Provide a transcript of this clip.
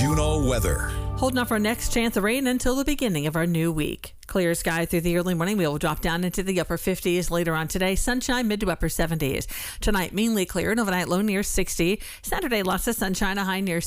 Juneau weather. Holding off our next chance of rain until the beginning of our new week. Clear sky through the early morning. We will drop down into the upper 50s later on today. Sunshine mid to upper 70s. Tonight, mainly clear. An overnight low near 60. Saturday, lots of sunshine, a high near